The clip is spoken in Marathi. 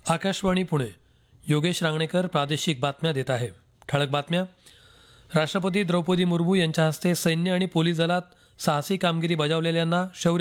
आकाशवाणी पुणे. योगेश रांगणेकर प्रादेशिक बातम्या देत आहे. ठळक बातम्या. राष्ट्रपती द्रौपदी मुर्मू यांच्या हस्ते सैन्य आणि पोलीस दलात साहसी कामगिरी बजावलेल्यांना शौर्य